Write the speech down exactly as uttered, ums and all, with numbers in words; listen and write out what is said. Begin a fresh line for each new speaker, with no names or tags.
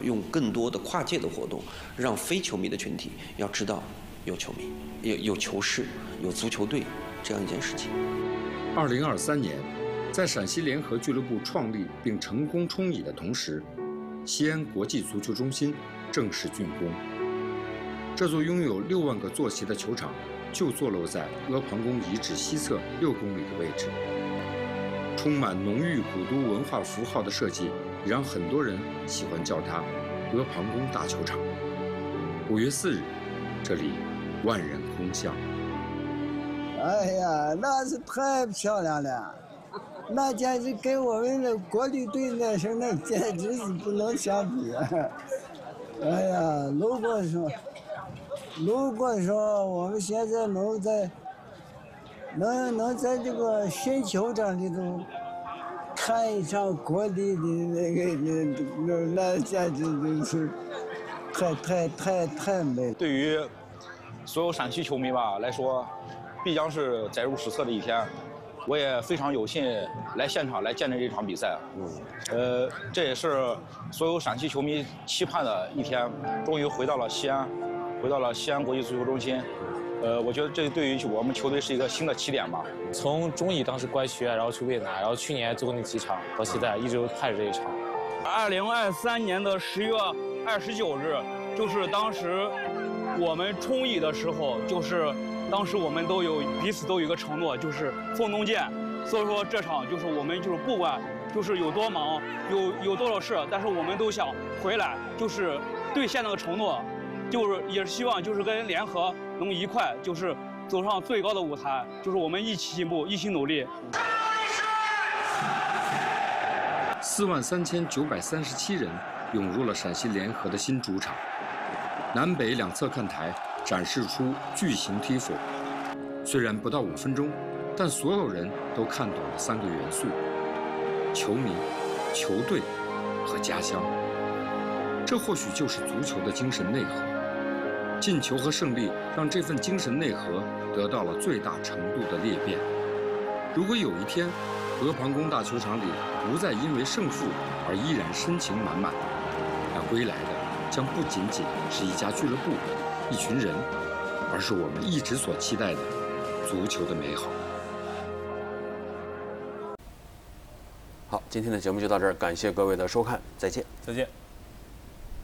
用更多的跨界的活动，让非球迷的群体要知道有球迷、有有球市、有足球队这样一件事情。
二零二三年，在陕西联合俱乐部创立并成功冲乙的同时，西安国际足球中心正式竣工。这座拥有六万个坐席的球场，就坐落在阿房宫遗址西侧六公里的位置。充满浓郁古都文化符号的设计，也让很多人喜欢叫它阿房宫大球场。五月四日，这里万人空巷。
哎呀，那是太漂亮了，那简直跟我们的国旅队那时候那简直是不能相比。哎呀，如果说，如果说我们现在能在，能能在这个新球场里头看一场国旅的那个那那简直就是太太太太美。
对于所有陕西球迷吧来说，必将是载入史册的一天。我也非常有幸来现场来见证这场比赛。嗯，呃，这也是所有陕西球迷期盼的一天，终于回到了西安，回到了西安国际足球中心。呃，我觉得这对于我们球队是一个新的起点吧。
从中乙当时官宣，然后去渭南，然后去年最后那几场，到现在一直盼着这一场。
二零二三年的十月二十九日，就是当时我们冲乙的时候，就是当时我们都有彼此都有一个承诺，就是风东见。所以说这场就是我们就是不管就是有多忙，有有多少事，但是我们都想回来，就是兑现那个承诺，就是也是希望就是跟联合能一块就是走上最高的舞台，就是我们一起进步，一起努力。
四万三千九百三十七人涌入了陕西联合的新主场，南北两侧看台展示出巨型梯佛。虽然不到五分钟，但所有人都看懂了三个元素：球迷、球队和家乡。这或许就是足球的精神内核。进球和胜利让这份精神内核得到了最大程度的裂变。如果有一天，阿房宫大球场里不再因为胜负而依然深情满满，那归来的将不仅仅是一家俱乐部、一群人，而是我们一直所期待的足球的美好。
好，今天的节目就到这儿，感谢各位的收看，再见，
再见。